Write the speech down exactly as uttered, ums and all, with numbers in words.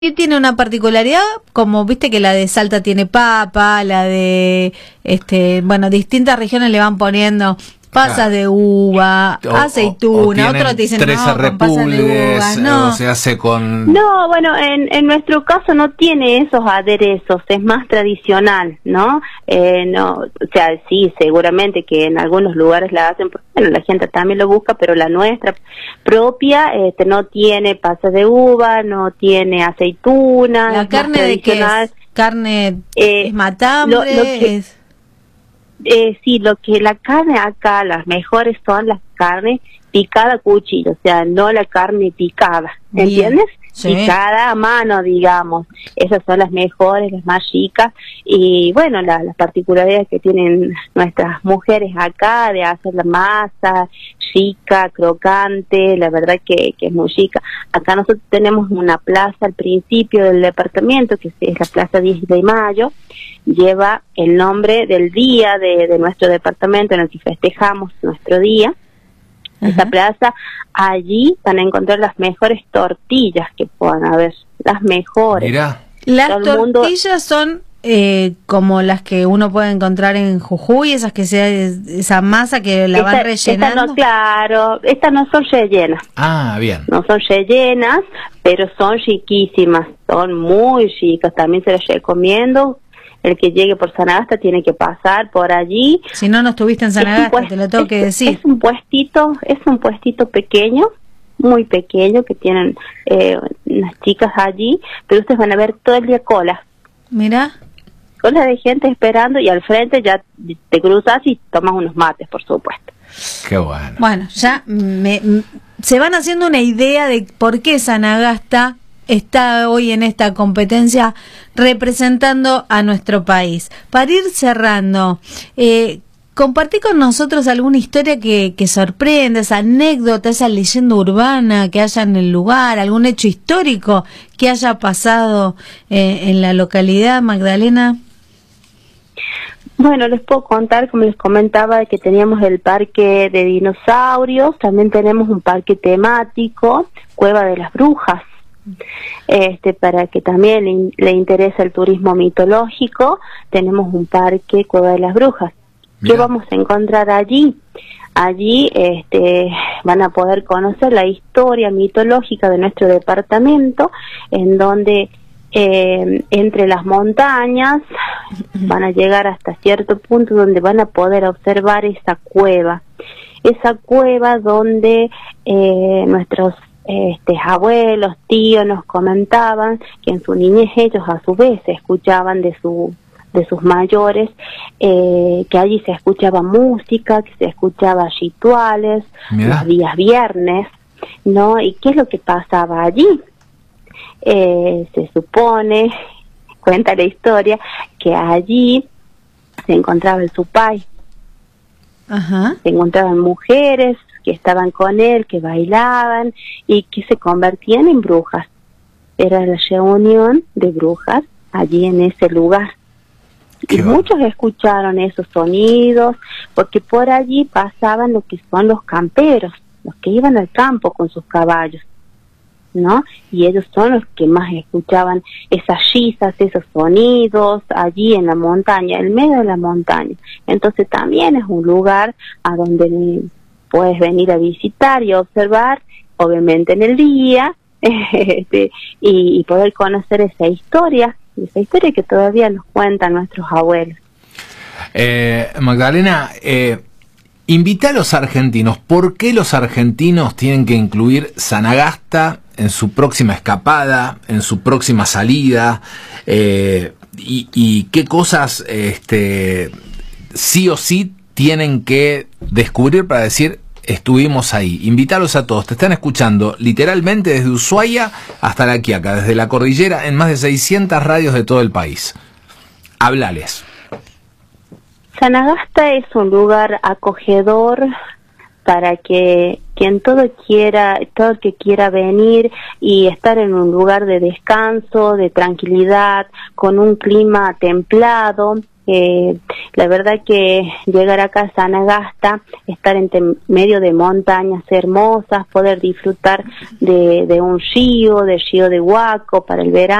Y tiene una particularidad, como viste que la de Salta tiene papa, la de, este, bueno, distintas regiones le van poniendo pasas claro. de uva, o, aceituna, o, o otros dicen tres no, con pasas de uva, no. O se hace con... No, bueno, en, en nuestro caso no tiene esos aderezos, es más tradicional, ¿no? Eh, no, o sea, sí, seguramente que en algunos lugares la hacen, bueno, la gente también lo busca, pero la nuestra propia este, no tiene pasas de uva, no tiene aceituna. ¿La carne de qué es? ¿Carne eh, es matambre? Lo, lo que, es... Eh, sí, lo que la carne acá, las mejores son las carnes picadas a cuchillo, o sea, no la carne picada, ¿entiendes? Sí. Picada a mano, digamos. Esas son las mejores, las más chicas. Y bueno, la, las particularidades que tienen nuestras mujeres acá de hacer la masa chica, crocante, la verdad que, que es muy chica. Acá nosotros tenemos una plaza al principio del departamento, que es la Plaza diez de mayo, lleva el nombre del día de, de nuestro departamento en el que festejamos nuestro día. Esa plaza, allí van a encontrar las mejores tortillas que puedan haber, las mejores. Mirá. Las tortillas mundo... son eh, como las que uno puede encontrar en Jujuy, esas que sea esa masa que la esta, van rellenando. Esta no, claro, estas no son rellenas. Ah, bien. No son rellenas, pero son chiquísimas, son muy chicas, también se las recomiendo. El que llegue por Sanagasta tiene que pasar por allí. Si no, no estuviste en Sanagasta, te lo tengo es, que decir. Es un puestito, es un puestito pequeño, muy pequeño, que tienen eh, unas chicas allí, pero ustedes van a ver todo el día cola. Mira. Cola de gente esperando y al frente ya te cruzas y tomas unos mates, por supuesto. Qué bueno. Bueno, ya me, me, se van haciendo una idea de por qué Sanagasta está hoy en esta competencia representando a nuestro país. Para ir cerrando, eh, compartí con nosotros alguna historia que, que sorprenda, esa anécdota, esa leyenda urbana que haya en el lugar, algún hecho histórico que haya pasado eh, en la localidad, Magdalena. Bueno, les puedo contar, como les comentaba, que teníamos el parque de dinosaurios, también tenemos un parque temático, Cueva de las Brujas. Este, para que también le, le interese el turismo mitológico, tenemos un parque Cueva de las Brujas. Mira. ¿Qué vamos a encontrar allí? Allí este, van a poder conocer la historia mitológica de nuestro departamento, en donde eh, entre las montañas van a llegar hasta cierto punto donde van a poder observar esa cueva, esa cueva donde eh, nuestros Este, abuelos, tíos nos comentaban que en su niñez ellos a su vez escuchaban de su de sus mayores eh, que allí se escuchaba música, que se escuchaba rituales, Mira. Los días viernes, ¿no? ¿Y qué es lo que pasaba allí? Eh, se supone, cuenta la historia, que allí se encontraba el supay. Ajá. Se encontraban mujeres que estaban con él, que bailaban y que se convertían en brujas. Era la reunión de brujas allí en ese lugar. Y va? Muchos escucharon esos sonidos, porque por allí pasaban lo que son los camperos, los que iban al campo con sus caballos, ¿no? Y ellos son los que más escuchaban esas risas, esos sonidos allí en la montaña, en medio de la montaña. Entonces también es un lugar a donde puedes venir a visitar y observar, obviamente en el día, este, y, y poder conocer esa historia, esa historia que todavía nos cuentan nuestros abuelos. Eh, Magdalena, eh, invita a los argentinos. ¿Por qué los argentinos tienen que incluir Sanagasta en su próxima escapada, en su próxima salida? Eh, y, y qué cosas este, sí o sí tienen que descubrir para decir estuvimos ahí. Invítalos a todos, te están escuchando literalmente desde Ushuaia hasta La Quiaca, desde la cordillera, en más de seiscientas radios de todo el país. Háblales. Sanagasta es un lugar acogedor para que quien todo quiera, todo el que quiera venir y estar en un lugar de descanso, de tranquilidad, con un clima templado, Eh, la verdad que llegar acá a Sanagasta, estar entre medio de montañas hermosas, poder disfrutar de, de un río, del río de Huaco para el verano.